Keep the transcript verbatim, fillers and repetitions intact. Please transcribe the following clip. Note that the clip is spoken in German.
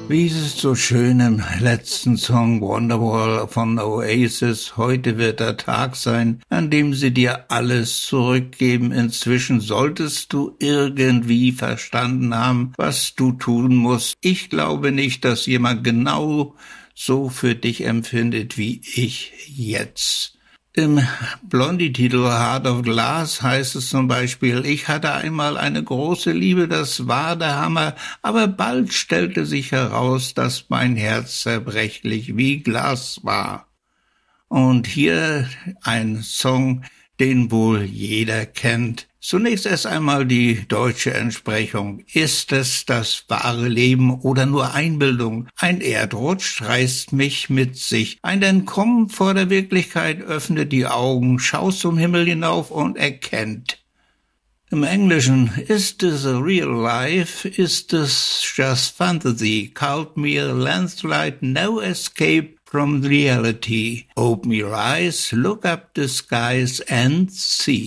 Wie ist es so schön im letzten Song Wonderwall von Oasis. Heute wird der Tag sein, an dem sie dir alles zurückgeben. Inzwischen solltest du irgendwie verstanden haben, was du tun musst. Ich glaube nicht, dass jemand genau so für dich empfindet wie ich jetzt. Im Blondie-Titel Heart of Glass heißt es zum Beispiel: Ich hatte einmal eine große Liebe, das war der Hammer, aber bald stellte sich heraus, dass mein Herz zerbrechlich wie Glas war. Und hier ein Song, den wohl jeder kennt. Zunächst erst einmal die deutsche Entsprechung. Ist es das wahre Leben oder nur Einbildung? Ein Erdrutsch reißt mich mit sich. Ein Entkommen vor der Wirklichkeit öffnet die Augen, schaut zum Himmel hinauf und erkennt. Im Englischen: Is this a real life? Is this just fantasy? Called me a landslide, no escape from reality. Open your eyes, look up the skies and see.